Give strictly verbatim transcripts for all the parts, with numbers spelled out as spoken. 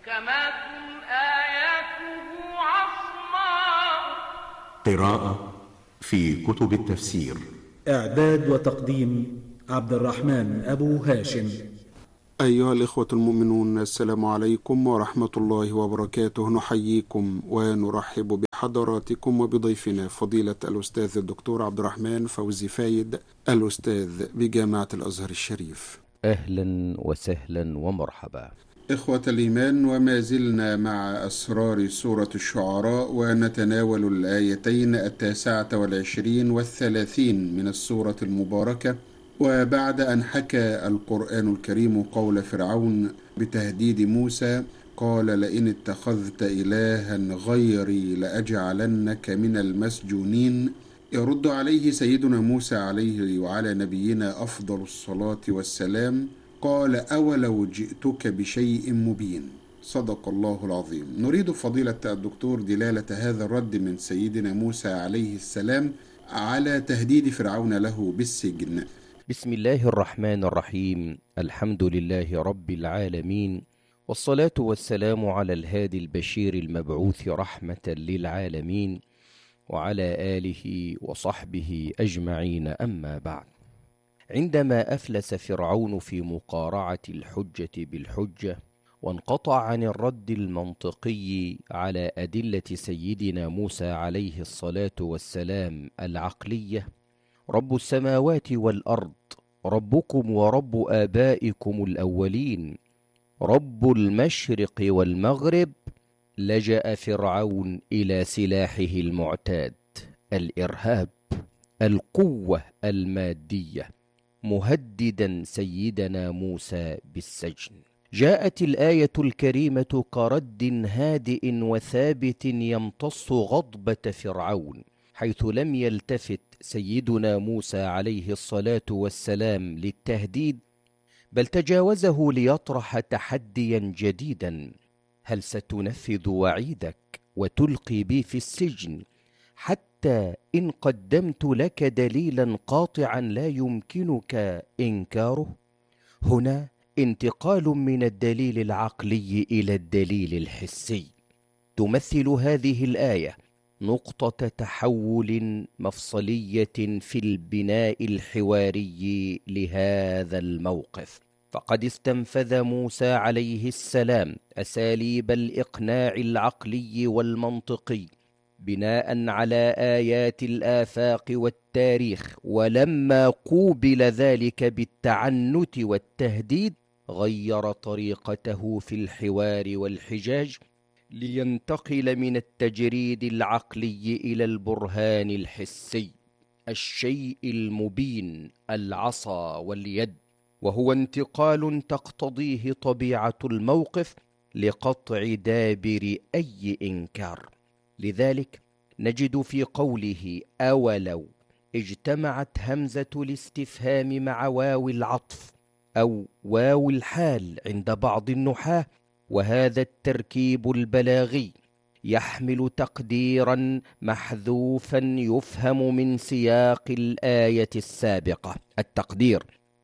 محكمات آياته عصماء. قراءة في كتب التفسير. إعداد وتقديم عبد الرحمن أبو هاشم. أيها الإخوة المؤمنون، السلام عليكم ورحمة الله وبركاته. نحييكم ونرحب بحضراتكم وبضيفنا فضيلة الأستاذ الدكتور عبد الرحمن فوزي فايد، الأستاذ بجامعة الأزهر الشريف. أهلا وسهلا ومرحبا. إخوة الإيمان، وما زلنا مع أسرار سورة الشعراء، ونتناول الآيتين التاسعة والعشرين والثلاثين من السورة المباركة. وبعد أن حكى القرآن الكريم قول فرعون بتهديد موسى، قال: لئن اتخذت إلها غيري لأجعلنك من المسجونين، يرد عليه سيدنا موسى عليه وعلى نبينا أفضل الصلاة والسلام، قال: أولو جئتك بشيء مبين. صدق الله العظيم. نريد فضيلة الدكتور دلالة هذا الرد من سيدنا موسى عليه السلام على تهديد فرعون له بالسجن. بسم الله الرحمن الرحيم. الحمد لله رب العالمين، والصلاة والسلام على الهادي البشير المبعوث رحمة للعالمين، وعلى آله وصحبه أجمعين. أما بعد، عندما أفلس فرعون في مقارعة الحجة بالحجة وانقطع عن الرد المنطقي على أدلة سيدنا موسى عليه الصلاة والسلام العقلية، رب السماوات والأرض، ربكم ورب آبائكم الأولين، رب المشرق والمغرب، لجأ فرعون إلى سلاحه المعتاد: الإرهاب، القوة المادية، مهددا سيدنا موسى بالسجن. جاءت الآية الكريمة كرد هادئ وثابت يمتص غضبة فرعون، حيث لم يلتفت سيدنا موسى عليه الصلاة والسلام للتهديد، بل تجاوزه ليطرح تحديا جديدا: هل ستنفذ وعيدك وتلقي بي في السجن حتى إن قدمت لك دليلا قاطعا لا يمكنك إنكاره؟ هنا انتقال من الدليل العقلي إلى الدليل الحسي. تمثل هذه الآية نقطة تحول مفصلية في البناء الحواري لهذا الموقف، فقد استنفذ موسى عليه السلام أساليب الإقناع العقلي والمنطقي بناء على آيات الآفاق والتاريخ، ولما قوبل ذلك بالتعنت والتهديد غير طريقته في الحوار والحجاج، لينتقل من التجريد العقلي إلى البرهان الحسي، الشيء المبين، العصا واليد، وهو انتقال تقتضيه طبيعة الموقف لقطع دابر أي إنكار. لذلك نجد في قوله أولو اجتمعت همزة الاستفهام مع واو العطف أو واو الحال عند بعض النحاة، وهذا التركيب البلاغي يحمل تقديرا محذوفا يفهم من سياق الآية السابقة. التقدير: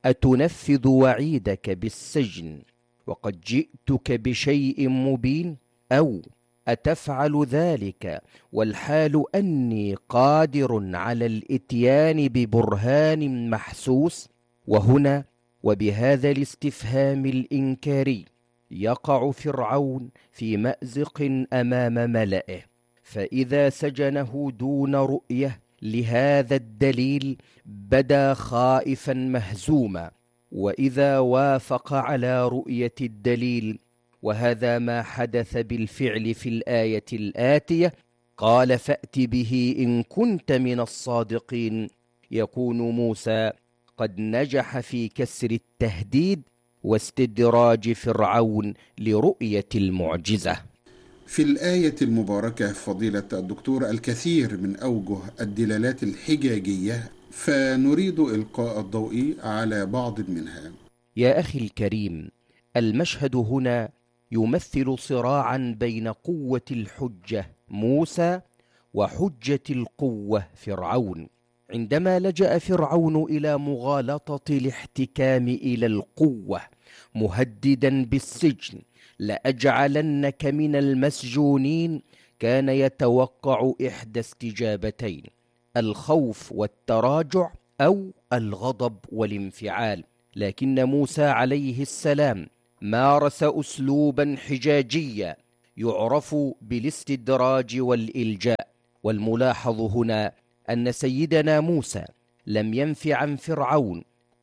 أتنفذ وعيدك بالسجن وقد جئتك بشيء مبين، أو أتفعل ذلك والحال أني قادر على الإتيان ببرهان محسوس. وهنا وبهذا الاستفهام الإنكاري يقع فرعون في مأزق أمام ملئه، فإذا سجنه دون رؤية لهذا الدليل بدا خائفا مهزوما، وإذا وافق على رؤية الدليل، وهذا ما حدث بالفعل في الآية الآتية، قال: فأت به إن كنت من الصادقين، يكون موسى قد نجح في كسر التهديد واستدراج فرعون لرؤية المعجزة. في الآية المباركة فضيلة الدكتور الكثير من أوجه الدلالات الحجاجية، فنريد إلقاء الضوء على بعض منها. يا أخي الكريم، المشهد هنا يمثل صراعا بين قوة الحجة موسى وحجة القوة فرعون. عندما لجأ فرعون إلى مغالطة الاحتكام إلى القوة مهددا بالسجن لأجعلنك من المسجونين، كان يتوقع إحدى استجابتين: الخوف والتراجع أو الغضب والانفعال. لكن موسى عليه السلام مارس أسلوبا حجاجيا يعرف بالاستدراج والإلجاء. والملاحظ هنا أن سيدنا موسى لم ينف عن فرعون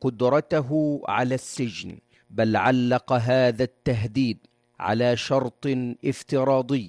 قدرته على السجن، بل علق هذا التهديد على شرط افتراضي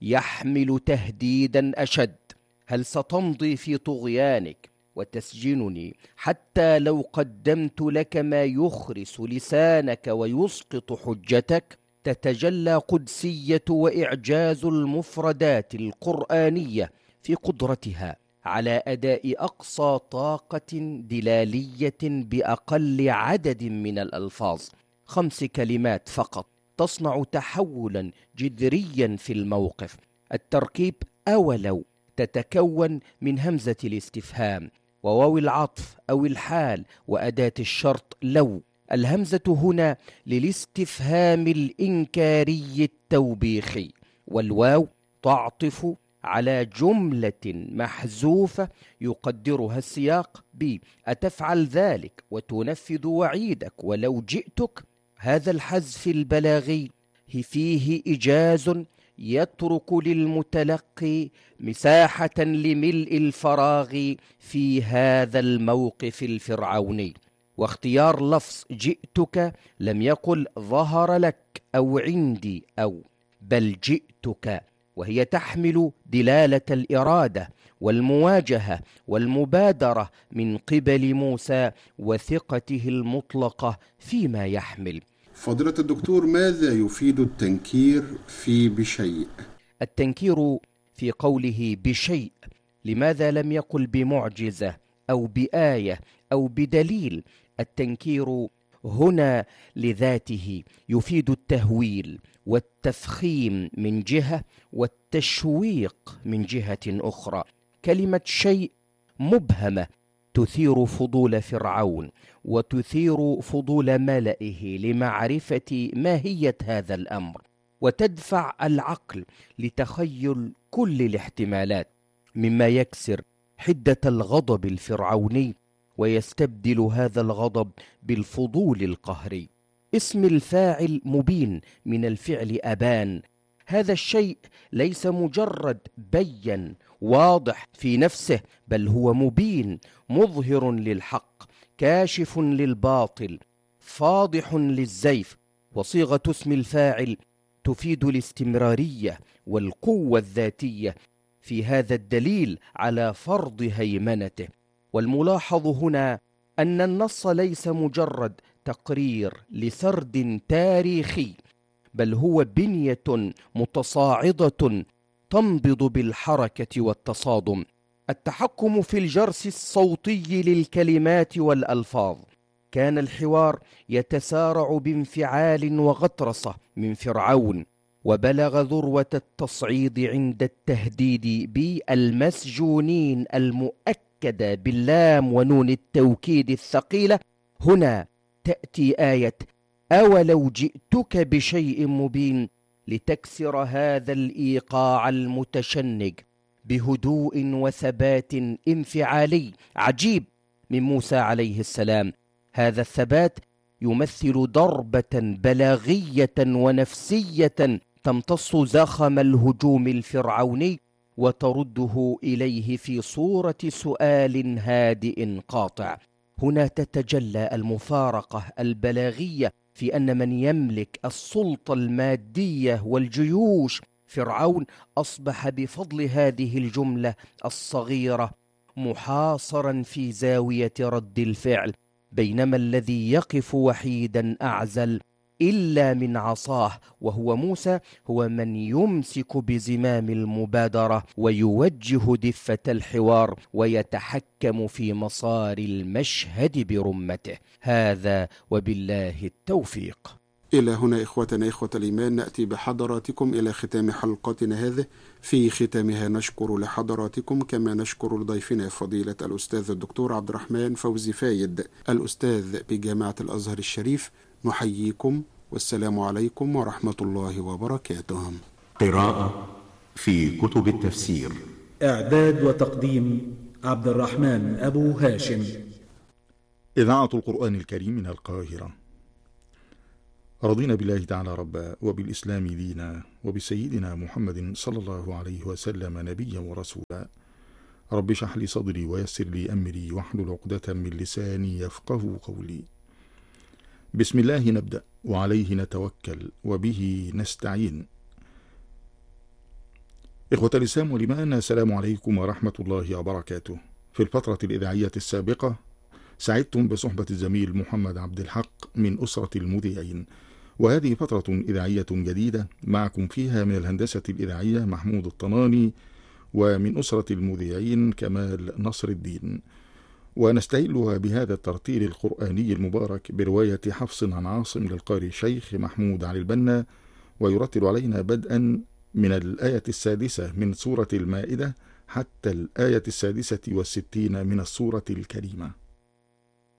يحمل تهديدا أشد: هل ستمضي في طغيانك وتسجنني حتى لو قدمت لك ما يخرس لسانك ويسقط حجتك؟ تتجلى قدسية وإعجاز المفردات القرآنية في قدرتها على أداء أقصى طاقة دلالية بأقل عدد من الألفاظ. خمس كلمات فقط تصنع تحولا جذريا في الموقف. التركيب أولو تتكون من همزة الاستفهام وواو العطف أو الحال وأداة الشرط لو. الهمزة هنا للاستفهام الإنكاري التوبيخي، والواو تعطف على جملة محذوفة يقدرها السياق ب أتفعل ذلك وتنفذ وعيدك ولو جئتك. هذا الحذف البلاغي فيه إيجاز يترك للمتلقي مساحة لملء الفراغ في هذا الموقف الفرعوني. واختيار لفظ جئتك لم يقل ظهر لك أو عندي أو، بل جئتك، وهي تحمل دلالة الإرادة والمواجهة والمبادرة من قبل موسى وثقته المطلقة فيما يحمل. فضيلة الدكتور، ماذا يفيد التنكير في بشيء؟ التنكير في قوله بشيء، لماذا لم يقل بمعجزة أو بآية أو بدليل؟ التنكير هنا لذاته يفيد التهويل والتفخيم من جهة والتشويق من جهة أخرى. كلمة شيء مبهمة تثير فضول فرعون وتثير فضول ملئه لمعرفة ماهية هذا الأمر، وتدفع العقل لتخيل كل الاحتمالات، مما يكسر حدة الغضب الفرعوني ويستبدل هذا الغضب بالفضول القهري. اسم الفاعل مبين من الفعل أبان. هذا الشيء ليس مجرد بين واضح في نفسه، بل هو مبين مظهر للحق كاشف للباطل فاضح للزيف. وصيغة اسم الفاعل تفيد الاستمرارية والقوة الذاتية في هذا الدليل على فرض هيمنته. والملاحظ هنا أن النص ليس مجرد تقرير لسرد تاريخي، بل هو بنية متصاعدة تنبض بالحركة والتصادم. التحكم في الجرس الصوتي للكلمات والألفاظ. كان الحوار يتسارع بانفعال وغطرسة من فرعون، وبلغ ذروة التصعيد عند التهديد بالمسجونين المؤكدة باللام ونون التوكيد الثقيلة. هنا تأتي آية أولو جئتك بشيء مبين لتكسر هذا الإيقاع المتشنج بهدوء وثبات انفعالي عجيب من موسى عليه السلام. هذا الثبات يمثل ضربة بلاغية ونفسية تمتص زخم الهجوم الفرعوني وترده إليه في صورة سؤال هادئ قاطع. هنا تتجلى المفارقة البلاغية في أن من يملك السلطة المادية والجيوش فرعون أصبح بفضل هذه الجملة الصغيرة محاصرا في زاوية رد الفعل، بينما الذي يقف وحيدا أعزل إلا من عصاه وهو موسى هو من يمسك بزمام المبادرة ويوجه دفة الحوار ويتحكم في مسار المشهد برمته. هذا وبالله التوفيق. إلى هنا إخوتنا إخوة الإيمان نأتي بحضراتكم إلى ختام حلقتنا هذه. في ختامها نشكر لحضراتكم كما نشكر لضيفنا فضيلة الأستاذ الدكتور عبد الرحمن فوزي فايد الأستاذ بجامعة الأزهر الشريف. نحييكم والسلام عليكم ورحمة الله وبركاته. قراءة في كتب التفسير. إعداد وتقديم عبد الرحمن أبو هاشم. إذاعة القرآن الكريم من القاهرة. رضينا بالله تعالى ربا وبالإسلام دينا وبسيدنا محمد صلى الله عليه وسلم نبيا ورسولا. رب اشرح لي صدري ويسر لي أمري واحلل عقدة من لساني يفقه قولي. بسم الله نبدأ وعليه نتوكل وبه نستعين. إخوة الإسلام والإيمان، السلام عليكم ورحمة الله وبركاته. في الفترة الإذاعية السابقة سعدتم بصحبة الزميل محمد عبد الحق من أسرة المذيعين، وهذه فترة إذاعية جديدة معكم فيها من الهندسة الإذاعية محمود الطناني، ومن أسرة المذيعين كمال نصر الدين، ونستهلها بهذا الترتيل القرآني المبارك برواية حفص عن عاصم للقارئ الشيخ محمود علي البنا، ويرتل علينا بدءا من الآية السادسة من سورة المائدة حتى الآية السادسة والستين من السورة الكريمة.